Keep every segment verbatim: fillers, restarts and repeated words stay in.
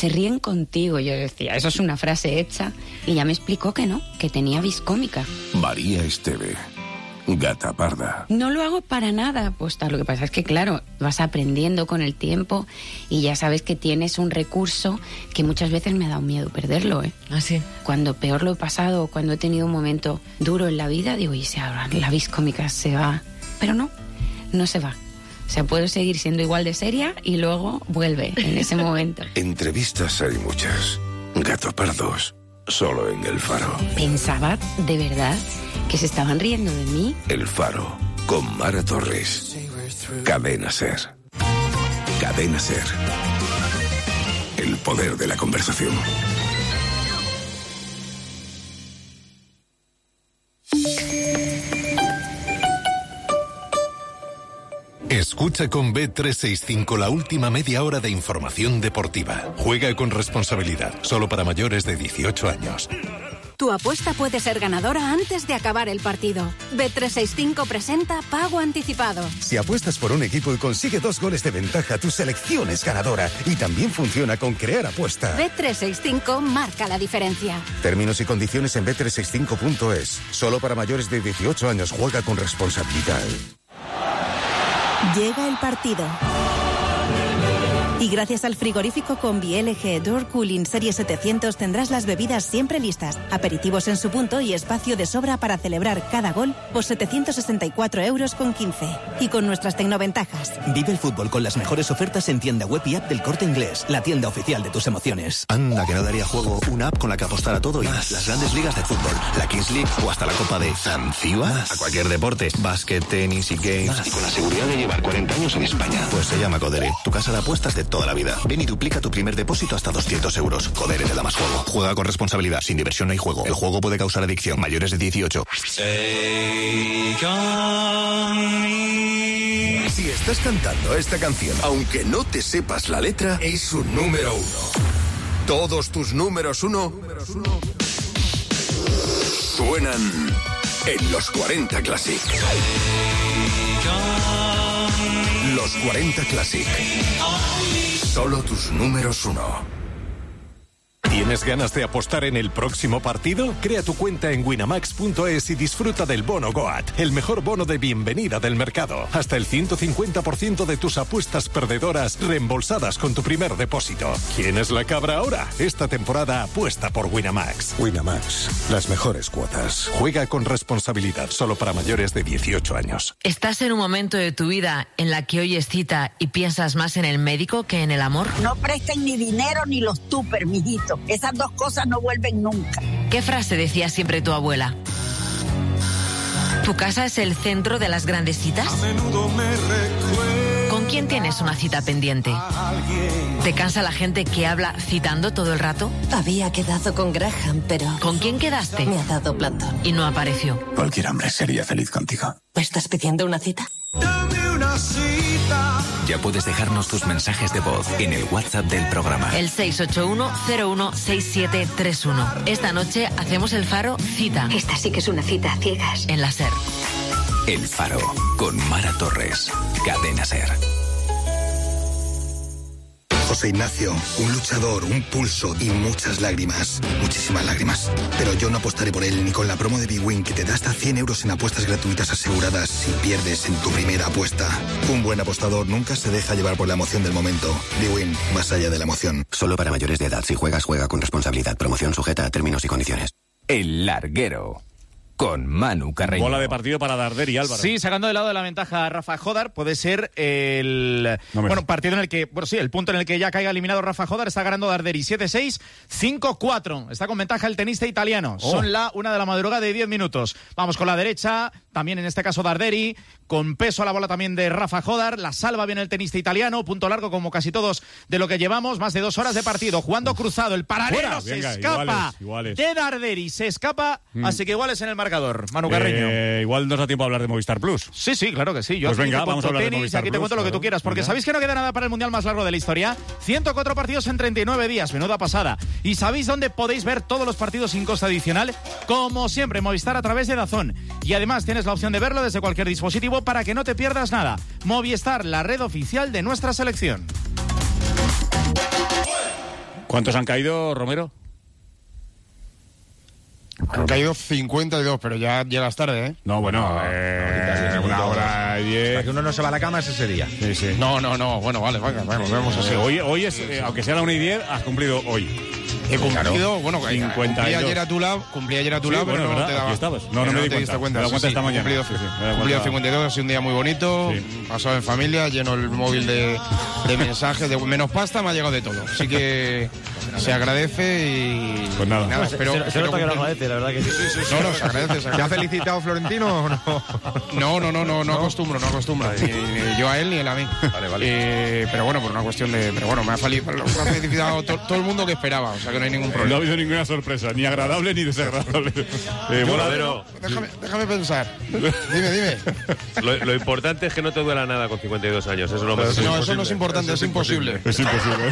se ríen contigo. Yo decía, eso es una frase hecha. Y ya me explicó que no, que tenía vis cómica. María Esteve, gata parda. No lo hago para nada aposta. Lo que pasa es que, claro, vas aprendiendo con el tiempo y ya sabes que tienes un recurso que muchas veces me ha dado miedo perderlo, ¿eh? ¿Ah, sí? Cuando peor lo he pasado, cuando he tenido un momento duro en la vida, digo, y si ahora la vis cómica se va. Pero no, no se va. O sea, puedo seguir siendo igual de seria y luego vuelve en ese momento. Entrevistas hay muchas. Gato pardos, solo en El Faro. Pensaba, de verdad, que se estaban riendo de mí. El Faro, con Mara Torres. Cadena Ser. Cadena Ser. El poder de la conversación. Escucha con B trescientos sesenta y cinco la última media hora de información deportiva. Juega con responsabilidad, solo para mayores de dieciocho años. Tu apuesta puede ser ganadora antes de acabar el partido. B trescientos sesenta y cinco presenta Pago Anticipado. Si apuestas por un equipo y consigue dos goles de ventaja, tu selección es ganadora. Y también funciona con Crear Apuesta. B trescientos sesenta y cinco marca la diferencia. Términos y condiciones en B trescientos sesenta y cinco punto es. Solo para mayores de dieciocho años. Juega con responsabilidad. Llega el partido. Y gracias al frigorífico Combi L G Door Cooling Serie setecientos tendrás las bebidas siempre listas, aperitivos en su punto y espacio de sobra para celebrar cada gol por setecientos sesenta y cuatro euros con quince. Y con nuestras tecnoventajas. Vive el fútbol con las mejores ofertas en tienda web y app del Corte Inglés, la tienda oficial de tus emociones. Anda, que no daría juego una app con la que apostar a todo y más. Las grandes ligas de fútbol, la Kings League o hasta la Copa de Zanzíbar. A cualquier deporte, básquet, tenis y games. Más. Y con la seguridad de llevar cuarenta años en España. Pues se llama Codere, tu casa de apuestas de toda la vida. Ven y duplica tu primer depósito hasta doscientos euros. Codere te da más juego. Juega con responsabilidad. Sin diversión no hay juego. El juego puede causar adicción. Mayores de dieciocho. Si estás cantando esta canción, aunque no te sepas la letra, es un número uno. Todos tus números uno suenan en los cuarenta Classic. Los cuarenta Classic. Solo tus números uno. ¿Tienes ganas de apostar en el próximo partido? Crea tu cuenta en winamax punto es y disfruta del bono Goat, el mejor bono de bienvenida del mercado. Hasta el ciento cincuenta por ciento de tus apuestas perdedoras reembolsadas con tu primer depósito. ¿Quién es la cabra ahora? Esta temporada apuesta por Winamax. Winamax, las mejores cuotas. Juega con responsabilidad, solo para mayores de dieciocho años. ¿Estás en un momento de tu vida en la que oyes cita y piensas más en el médico que en el amor? No presten ni dinero ni los tupper, mijito. Esas dos cosas no vuelven nunca. ¿Qué frase decía siempre tu abuela? ¿Tu casa es el centro de las grandes citas? A menudo me recuerda. ¿Con quién tienes una cita pendiente? ¿Te cansa la gente que habla citando todo el rato? Había quedado con Graham, pero... ¿Con quién quedaste? Me ha dado plantón. Y no apareció. Cualquier hombre sería feliz contigo. ¿Me estás pidiendo una cita? Dame una cita. Ya puedes dejarnos tus mensajes de voz en el WhatsApp del programa. El seis ocho uno cero uno seis siete tres uno. Esta noche hacemos el Faro Cita. Esta sí que es una cita a ciegas. En la SER. El Faro, con Mara Torres. Cadena SER. José Ignacio, un luchador, un pulso y muchas lágrimas. Muchísimas lágrimas. Pero yo no apostaré por él ni con la promo de Big Win que te da hasta cien euros en apuestas gratuitas aseguradas si pierdes en tu primera apuesta. Un buen apostador nunca se deja llevar por la emoción del momento. Big Win, más allá de la emoción. Solo para mayores de edad. Si juegas, juega con responsabilidad. Promoción sujeta a términos y condiciones. El Larguero. Con Manu Carreño. Bola de partido para Darder y Álvaro. Sí, sacando de lado de la ventaja a Rafa Jodar, puede ser el no bueno partido en el que, bueno sí, el punto en el que ya caiga eliminado Rafa Jodar. Está ganando Darderi siete seis, cinco cuatro. Está con ventaja el tenista italiano. Oh. Son la una de la madrugada de diez minutos. Vamos con la derecha, también en este caso Darderi, con peso a la bola también de Rafa Jodar. La salva bien el tenista italiano, punto largo como casi todos de lo que llevamos. Más de dos horas de partido, jugando cruzado. El paralelo se Venga, escapa iguales, iguales. de Darderi, se escapa, mm. así que iguales en el marcador. Manu Carreño. Eh, igual nos da tiempo a hablar de Movistar Plus. Sí, sí, claro que sí. Yo pues aquí venga, te vamos a hablar tenis, de Movistar aquí Plus. te cuento lo que tú quieras, porque venga. Sabéis que no queda nada para el Mundial más largo de la historia. ciento cuatro partidos en treinta y nueve días, menuda pasada. ¿Y sabéis dónde podéis ver todos los partidos sin coste adicional? Como siempre, Movistar a través de DAZN. Y además tienes la opción de verlo desde cualquier dispositivo para que no te pierdas nada. Movistar, la red oficial de nuestra selección. ¿Cuántos han caído, Romero? Han caído cincuenta y dos, pero ya llegas tarde, ¿eh? No, bueno, eh, una hora y diez. Para que uno no se va a la cama es ese día. Sí, sí. No, no, no. Bueno, vale, venga, vamos, vemos así. Hoy, hoy es, eh, aunque sea la una y diez, has cumplido hoy. He cumplido, claro. bueno, cincuenta cumplí ayer a tu lado, cumplí ayer a tu sí, lado, bueno, pero no ¿verdad? te daba. Aquí estabas. No, no, no me te di diste cuenta. cuenta. Me da Sí, cuenta sí, esta mañana. Cumplido, Sí, sí, me da cumplido cuenta. cincuenta y dos, ha sido un día muy bonito, Sí. pasado en familia, lleno el móvil de, de mensajes, de menos pasta, me ha llegado de todo. Así que se agradece y... Pues nada. y nada, espero, se, se espero nota que lo cumplir. agradece, la verdad que sí. Sí, sí, sí. No, no, se agradece, se ¿Te ha agradece. felicitado Florentino o no? No, no, no, no, no acostumbro, no acostumbro. Ni, ni yo a él ni él a mí. Vale, vale. Eh, pero bueno, por una cuestión de... Pero bueno, me ha, fali- me ha felicitado to- todo el mundo que esperaba, o sea que no hay ningún No ha problema. habido ninguna sorpresa, ni agradable ni desagradable. Eh, Yo, bueno, pero, déjame, déjame pensar. Dime, dime. Lo, lo importante es que no te duela nada con cincuenta y dos años. Eso es lo más No, importante. eso no es importante, es imposible. es imposible.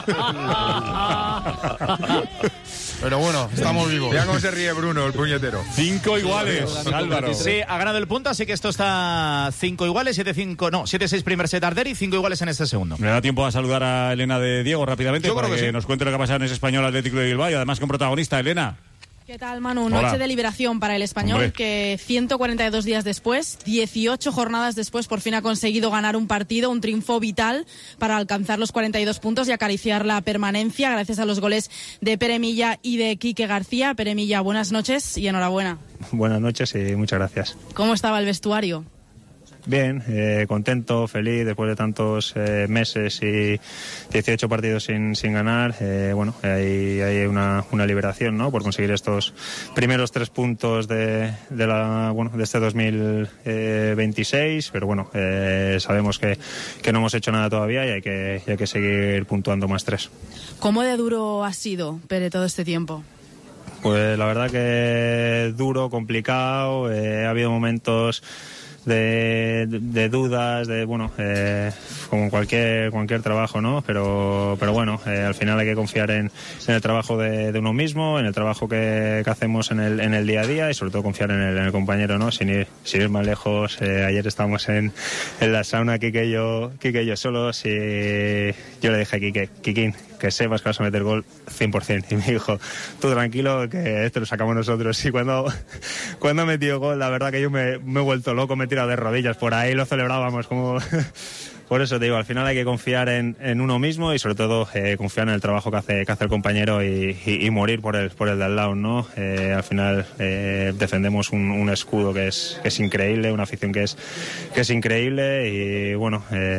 Pero bueno, estamos vivos. Mira cómo se ríe Bruno, el puñetero. Cinco iguales, Álvaro. Sí, ha ganado el punto, así que esto está cinco iguales, siete cinco, no, siete seis primer set Arderi, cinco iguales en este segundo. Me da tiempo a saludar a Elena de Diego rápidamente Yo para creo que, que sí. nos cuente lo que ha pasado en ese Español Atlético de Bilbao y además con protagonista, Elena. ¿Qué tal, Manu? Hola. Noche de liberación para el Español, Hombre. que ciento cuarenta y dos días después, dieciocho jornadas después, por fin ha conseguido ganar un partido, un triunfo vital para alcanzar los cuarenta y dos puntos y acariciar la permanencia gracias a los goles de Pere Milla y de Quique García. Pere Milla, buenas noches y enhorabuena. Buenas noches y muchas gracias. ¿Cómo estaba el vestuario? Bien, eh, contento, feliz después de tantos eh, meses y dieciocho partidos sin, sin ganar. Eh, bueno, hay, hay una, una liberación, ¿no? Por conseguir estos primeros tres puntos de, de, la, bueno, de este dos mil veintiséis, pero bueno, eh, sabemos que, que no hemos hecho nada todavía y hay que, y hay que seguir puntuando más tres. ¿Cómo de duro ha sido, Pere, todo este tiempo? Pues la verdad que duro, complicado, eh, ha habido momentos de, de dudas, de bueno, eh, como cualquier cualquier trabajo, ¿no? Pero pero bueno, eh, al final hay que confiar en, en el trabajo de, de uno mismo, en el trabajo que, que hacemos en el en el día a día y sobre todo confiar en el, en el compañero, ¿no? Sin ir sin ir más lejos. Eh, ayer estábamos en, en la sauna, Quique y yo, Quique y yo solos y yo le dije a Quique, Quiquín, que sepas que vas a meter gol cien por ciento. Y me dijo, tú tranquilo, que esto lo sacamos nosotros. Y cuando, cuando ha metido gol, la verdad que yo me, me he vuelto loco, me he tirado de rodillas. Por ahí lo celebrábamos como... Por eso te digo, al final hay que confiar en, en uno mismo y sobre todo eh, confiar en el trabajo que hace, que hace el compañero y, y, y morir por el, por el de al lado, ¿no? Eh, al final eh, defendemos un, un escudo que es, que es increíble, una afición que es, que es increíble y bueno,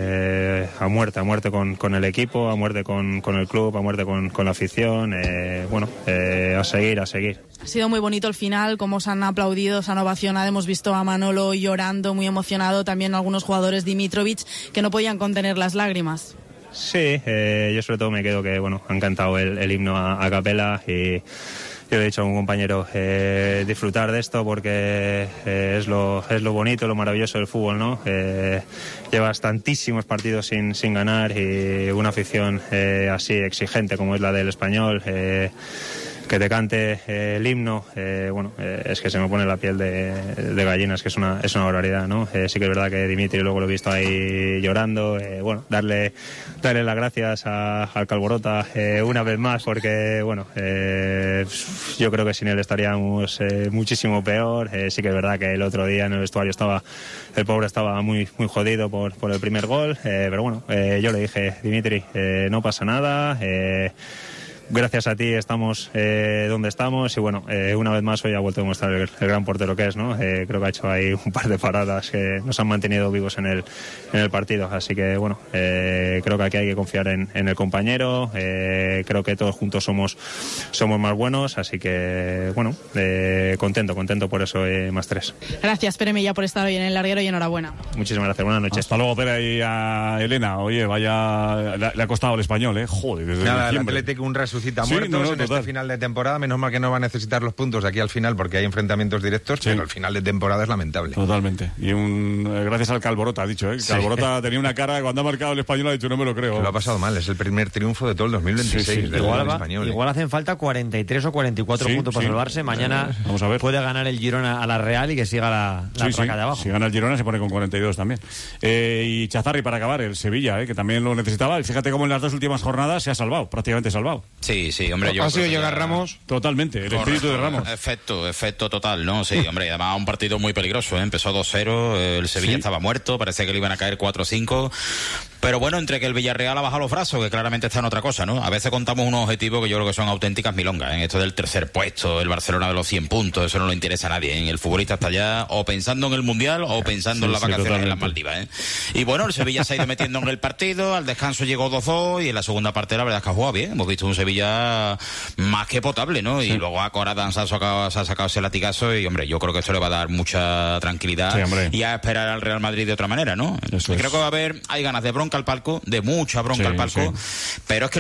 eh, a muerte, a muerte con, con el equipo, a muerte con, con el club, a muerte con, con la afición, eh, bueno, eh, a seguir, a seguir. Ha sido muy bonito el final, cómo se han aplaudido, se han ovacionado. Hemos visto a Manolo llorando, muy emocionado. También algunos jugadores, Dimitrovic, que no podían contener las lágrimas. Sí, eh, yo sobre todo me quedo que, bueno, han cantado el, el himno a, a capela y yo le he dicho a un compañero eh, disfrutar de esto porque eh, es, lo, es lo bonito, lo maravilloso del fútbol, ¿no? Eh, llevas tantísimos partidos sin, sin ganar y una afición eh, así exigente como es la del Español, eh, que te cante eh, el himno, eh, bueno, eh, es que se me pone la piel de, de gallinas, que es una, es una barbaridad, ¿no? Eh, sí que es verdad que Dimitri luego lo he visto ahí llorando, eh, bueno, darle, darle las gracias a, al Calborota eh, una vez más, porque, bueno, eh, yo creo que sin él estaríamos eh, muchísimo peor, eh, sí que es verdad que el otro día en el vestuario estaba, el pobre estaba muy, muy jodido por, por el primer gol, eh, pero bueno, eh, yo le dije, Dimitri, eh, no pasa nada, eh, gracias a ti estamos eh, donde estamos y bueno, eh, una vez más hoy ha vuelto a demostrar el, el gran portero que es, ¿no? Eh, creo que ha hecho ahí un par de paradas que nos han mantenido vivos en el, en el partido, así que bueno, eh, creo que aquí hay que confiar en, en el compañero, eh, creo que todos juntos somos, somos más buenos, así que bueno, eh, contento, contento por eso, eh, más tres. Gracias, Pere Milla, por estar hoy en el larguero y enhorabuena. Muchísimas gracias, buenas noches. Hasta luego, Pere, y a Elena. Oye, vaya, le, le ha costado al Español, ¿eh? Joder, desde Nada, el diciembre. Atlético un resucita Sí, muertos no, no, en total. este final de temporada. Menos mal que no va a necesitar los puntos de aquí al final porque hay enfrentamientos directos, Sí. pero el final de temporada es lamentable. Totalmente. Y un eh, gracias al Calborota, ha dicho, ¿eh? Sí. Calborota tenía una cara, cuando ha marcado el Español ha dicho, no me lo creo. Lo ha pasado mal, es el primer triunfo de todo el dos mil veintiséis Sí, sí. del Igual, va- español. ¿eh? igual hacen falta cuarenta y tres o cuarenta y cuatro Sí, puntos para sí. salvarse. Mañana Eh, vamos a ver. puede ganar el Girona a la Real y que siga la, la Sí, sí. traca de abajo. Si gana el Girona se pone con cuarenta y dos también. Eh, y Chazarri para acabar, el Sevilla, eh, que también lo necesitaba. Y fíjate cómo en las dos últimas jornadas se ha salvado, prácticamente salvado. Sí, sí, hombre, yo ¿Ha creo sido que llegar ya- Ramos? Totalmente, el espíritu de Ramos. Efecto, efecto total, ¿no? Sí, hombre, y además un partido muy peligroso, ¿eh? Empezó dos cero, eh, el Sevilla Sí. estaba muerto, parecía que le iban a caer cuatro cinco, pero bueno, entre que el Villarreal ha bajado los brazos, que claramente está en otra cosa, ¿no? A veces contamos unos objetivos que yo creo que son auténticas milongas, ¿eh? Esto del tercer puesto, el Barcelona de los cien puntos, eso no le interesa a nadie, ¿eh? El futbolista está ya o pensando en el Mundial o pensando Sí, en las sí, vacaciones en las totalmente. Maldivas, ¿eh? Y bueno, el Sevilla se ha ido metiendo en el partido, al descanso llegó dos dos y en la segunda parte la verdad es que ha jugado bien, hemos visto un Sevilla más que potable, ¿no? Y luego a Corada se ha sacado, se ha sacado ese latigazo y, hombre, yo creo que esto le va a dar mucha tranquilidad Sí, hombre. y a esperar al Real Madrid de otra manera, ¿no? Eso Creo es. que va a haber, hay ganas de bronca al palco, de mucha bronca Sí, al palco, sí. pero es que